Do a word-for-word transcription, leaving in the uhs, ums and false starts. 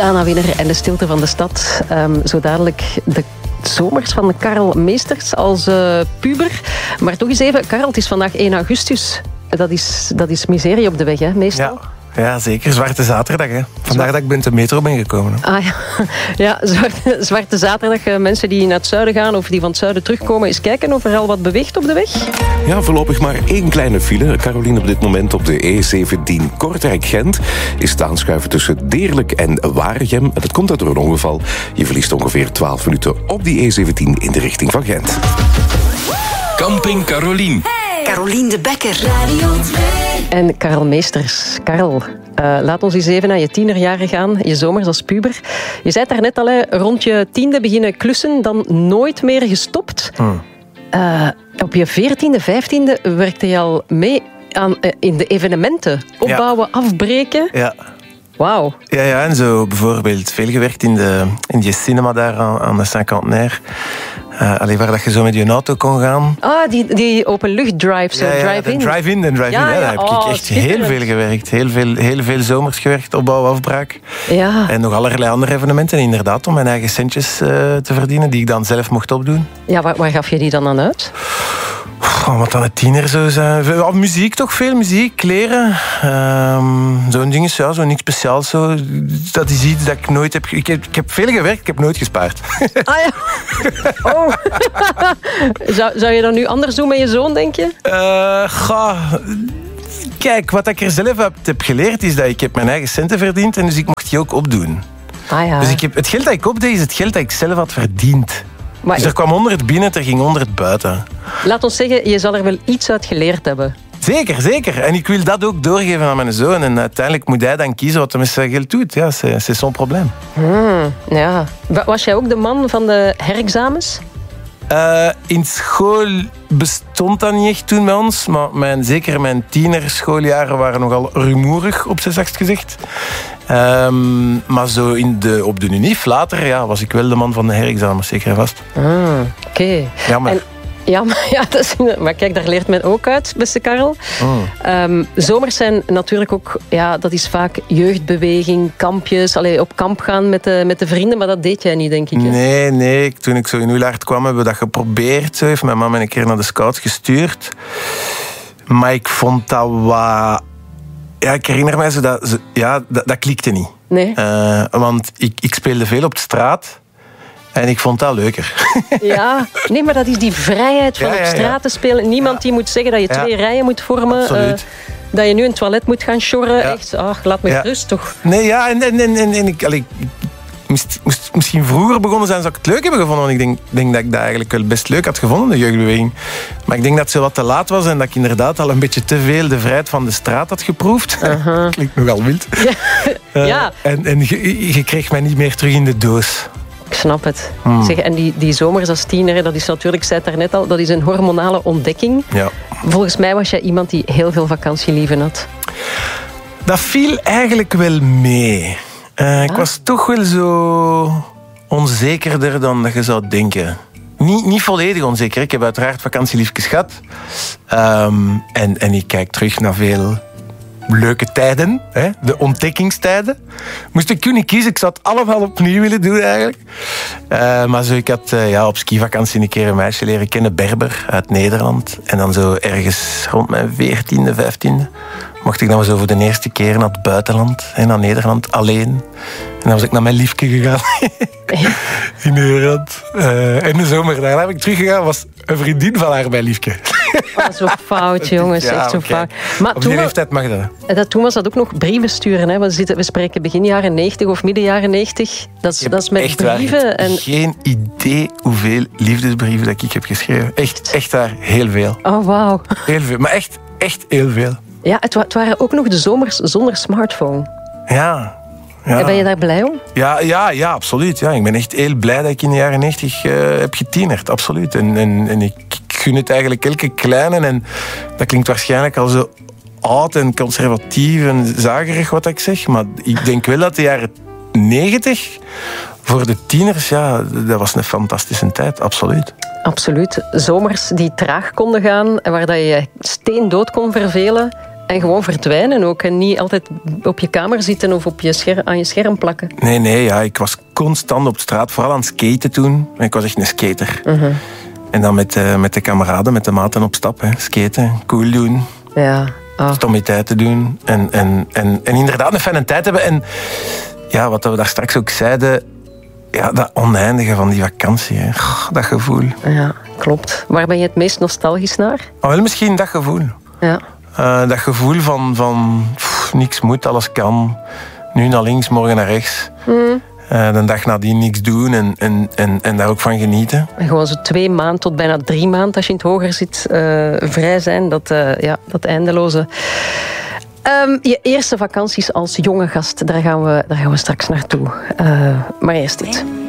Dana-winner en de stilte van de stad. Um, zo dadelijk de zomers van Karel Meesters als uh, puber. Maar toch eens even, Karel, het is vandaag één augustus. Dat is, dat is miserie op de weg, hè, meestal? Ja. Ja, zeker. Zwarte zaterdag, hè. Vandaag Zwart... dat ik met de metro ben gekomen. Hè. Ah ja, ja zwarte, zwarte zaterdag. Mensen die naar het zuiden gaan of die van het zuiden terugkomen, eens kijken of er al wat beweegt op de weg. Ja, voorlopig maar één kleine file. Caroline, op dit moment op de E zeventien Kortrijk-Gent is het aanschuiven tussen Deerlijk en Waregem. En dat komt door een ongeval. Je verliest ongeveer twaalf minuten op die E zeventien in de richting van Gent. Camping Caroline. Hey. Caroline de Bekker. Radio twee. En Karel Meesters. Karel, uh, laat ons eens even naar je tienerjaren gaan. Je zomers als puber. Je zei het daarnet al, hè, rond je tiende beginnen klussen, dan nooit meer gestopt. Hmm. Uh, op je veertiende, vijftiende werkte je al mee aan, uh, in de evenementen. Opbouwen, ja. afbreken. Ja. Wauw. Ja, ja, en zo bijvoorbeeld veel gewerkt in de, in die cinema daar aan, aan de Saint-Cantenaire. Uh, allee, waar dat je zo met je auto kon gaan. Ah, die, die openluchtdrive, zo, ja, ja, drive-in. De drive-in, de drive-in. Ja, ja, daar heb oh, ik echt heel veel gewerkt. Heel veel, heel veel zomers gewerkt, opbouw, afbraak. Ja. En nog allerlei andere evenementen, inderdaad, om mijn eigen centjes uh, te verdienen, die ik dan zelf mocht opdoen. Ja, waar, waar gaf je die dan aan uit? Oh, wat dan het tiener zou zijn. Oh, muziek toch, veel muziek, kleren. Um, zo'n ding is ja, zo niks speciaals. Zo. Dat is iets dat ik nooit heb... Ik heb, ik heb veel gewerkt, ik heb nooit gespaard. Ah ja. Oh. zou, zou je dan nu anders doen met je zoon, denk je? Uh, ga... Kijk, wat ik er zelf heb, heb geleerd is dat ik heb mijn eigen centen verdiend en dus ik mocht die ook opdoen. Ah ja. Dus ik heb, het geld dat ik opdeed is het geld dat ik zelf had verdiend. Maar dus er kwam onder het binnen, er ging onder het buiten. Laat ons zeggen, je zal er wel iets uit geleerd hebben. Zeker, zeker. En ik wil dat ook doorgeven aan mijn zoon. En uiteindelijk moet hij dan kiezen wat hij met zijn geld doet. Ja, c'est, c'est son probleem. Hmm, ja. Was jij ook de man van de herexamens? Uh, in school bestond dat niet echt toen bij ons. Maar mijn, zeker mijn tienersschooljaren waren nogal rumoerig, op z'n zachtst gezegd. Um, maar zo in de, op de UNIF later ja, was ik wel de man van de herexamens, zeker en vast. Ah, oké. Okay. Jammer. En, ja, maar, ja, dat is, maar kijk, daar leert men ook uit, beste Karel. Mm. Um, zomers zijn natuurlijk ook, ja, dat is vaak jeugdbeweging, kampjes, allee, op kamp gaan met de, met de vrienden, maar dat deed jij niet, denk ik. Hè? Nee, nee. Toen ik zo in Wielaert kwam, hebben we dat geprobeerd. Zo heeft mijn mama een keer naar de scouts gestuurd. Maar ik vond dat wat... Ja, ik herinner mij zo dat... Ja, dat, dat klikte niet. Nee. Uh, want ik, ik speelde veel op de straat. En ik vond dat leuker. Ja, nee, maar dat is die vrijheid van ja, op straat ja, ja. te spelen. Niemand ja. die moet zeggen dat je twee ja. rijen moet vormen. Absoluut. Uh, dat je nu een toilet moet gaan sjorren. Ja. Echt, ach, laat me ja. rust toch. Nee, ja, en, en, en, en, en ik... Allee, ik Moest, moest misschien vroeger begonnen zijn, zou ik het leuk hebben gevonden. Want ik denk, denk dat ik dat eigenlijk wel best leuk had gevonden, de jeugdbeweging. Maar ik denk dat het zo wat te laat was en dat ik inderdaad al een beetje te veel de vrijheid van de straat had geproefd. Uh-huh. Klinkt nogal wild. Ja. Uh, ja. En, en je, je kreeg mij niet meer terug in de doos. Ik snap het. Hmm. Zeg, en die, die zomers als tiener, dat is natuurlijk, ik zei het daarnet al, dat is een hormonale ontdekking. Ja. Volgens mij was jij iemand die heel veel vakantielieven had. Dat viel eigenlijk wel mee. Uh, ik ah. was toch wel zo onzekerder dan dat je zou denken. Niet, niet volledig onzeker. Ik heb uiteraard vakantieliefjes gehad. Um, en, en ik kijk terug naar veel leuke tijden. Hè? De ontdekkingstijden. Moest ik kunnen kiezen, ik zou het allemaal opnieuw willen doen eigenlijk. Uh, maar zo, ik had uh, ja, op skivakantie een keer een meisje leren kennen, Berber, uit Nederland. En dan zo ergens rond mijn veertiende, vijftiende... mocht ik dan zo voor de eerste keer naar het buitenland, hè, naar Nederland, alleen. En dan was ik naar mijn liefje gegaan. In Nederland. Uh, in de zomer daarna ben ik teruggegaan, was een vriendin van haar mijn liefje. Oh, zo fout, jongens. Ja, echt zo okay. fout. Maar op die leeftijd mag dat. dat. Toen was dat ook nog brieven sturen. Hè? We, zitten, we spreken begin jaren negentig of midden jaren negentig. Dat is, dat is met echt brieven. Waar, en... geen idee hoeveel liefdesbrieven dat ik heb geschreven. Echt, echt daar, heel veel. Oh, wauw. Heel veel, maar echt, echt heel veel. Ja, het, wa- het waren ook nog de zomers zonder smartphone. Ja. ja. En ben je daar blij om? Ja, ja, ja, absoluut. Ja. Ik ben echt heel blij dat ik in de jaren negentig uh, heb getienerd. Absoluut. En, en, en ik, ik gun het eigenlijk elke kleine. En dat klinkt waarschijnlijk al zo oud en conservatief en zagerig wat ik zeg. Maar ik denk wel dat de jaren negentig voor de tieners, ja, dat was een fantastische tijd. Absoluut. Absoluut. Zomers die traag konden gaan en waar dat je steendood kon vervelen. En gewoon verdwijnen ook. En niet altijd op je kamer zitten of op je scherm, aan je scherm plakken. Nee, nee, ja, ik was constant op straat, vooral aan het skaten toen. Ik was echt een skater. Uh-huh. En dan met, uh, met de kameraden, met de maten op stap. Hè. Skaten, cool doen. Ja. Oh. Stommiteit doen. En, en, en, en inderdaad een fijne tijd hebben. En ja, wat we daar straks ook zeiden... Ja, dat oneindige van die vakantie. Hè. Dat gevoel. Ja, klopt. Waar ben je het meest nostalgisch naar? Maar wel misschien dat gevoel. Ja. Uh, dat gevoel van, van pff, niks moet, alles kan. Nu naar links, morgen naar rechts. Mm. Uh, de dag nadien niks doen en, en, en, en daar ook van genieten. En gewoon zo twee maanden tot bijna drie maanden als je in het hoger zit, uh, vrij zijn. Dat, uh, ja, dat eindeloze. Um, je eerste vakanties als jonge gast, daar gaan we, daar gaan we straks naartoe. Uh, maar eerst dit.